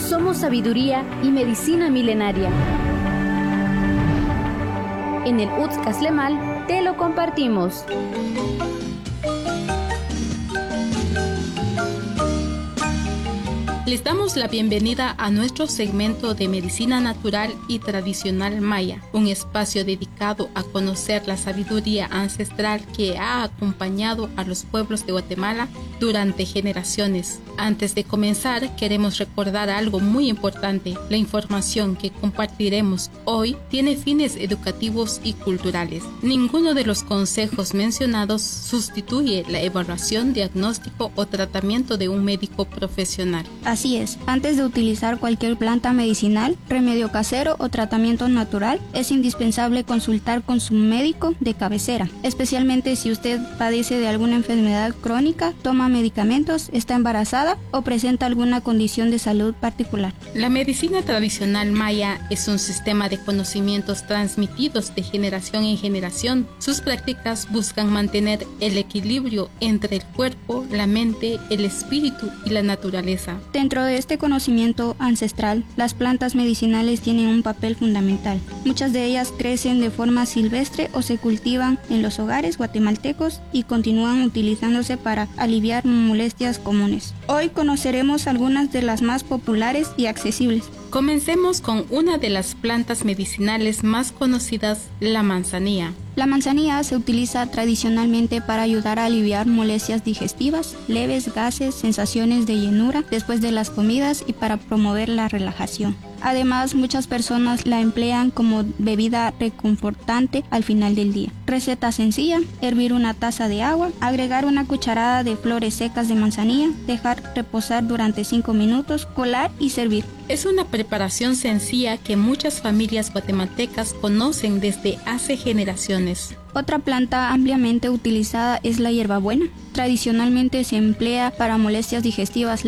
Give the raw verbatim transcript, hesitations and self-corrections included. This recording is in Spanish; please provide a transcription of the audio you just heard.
Somos sabiduría y medicina milenaria. En el U T S Caslemal te lo compartimos. Les damos la bienvenida a nuestro segmento de Medicina Natural y Tradicional Maya, un espacio dedicado a conocer la sabiduría ancestral que ha acompañado a los pueblos de Guatemala durante generaciones. Antes de comenzar, queremos recordar algo muy importante. La información que compartiremos hoy tiene fines educativos y culturales. Ninguno de los consejos mencionados sustituye la evaluación, diagnóstico o tratamiento de un médico profesional. Así es, antes de utilizar cualquier planta medicinal, remedio casero o tratamiento natural, es indispensable consultar con su médico de cabecera, especialmente si usted padece de alguna enfermedad crónica, toma medicamentos, está embarazada o presenta alguna condición de salud particular. La medicina tradicional maya es un sistema de conocimientos transmitidos de generación en generación. Sus prácticas buscan mantener el equilibrio entre el cuerpo, la mente, el espíritu y la naturaleza. Dentro de este conocimiento ancestral, las plantas medicinales tienen un papel fundamental. Muchas de ellas crecen de forma silvestre o se cultivan en los hogares guatemaltecos y continúan utilizándose para aliviar molestias comunes. Hoy conoceremos algunas de las más populares y accesibles. Comencemos con una de las plantas medicinales más conocidas, la manzanilla. La manzanilla se utiliza tradicionalmente para ayudar a aliviar molestias digestivas, leves, gases, sensaciones de llenura después de las comidas y para promover la relajación. Además, muchas personas la emplean como bebida reconfortante al final del día. Receta sencilla: hervir una taza de agua, agregar una cucharada de flores secas de manzanilla, dejar reposar durante cinco minutos, colar y servir. Es una preparación sencilla que muchas familias guatemaltecas conocen desde hace generaciones. Otra planta ampliamente utilizada es la hierbabuena. Tradicionalmente se emplea para molestias digestivas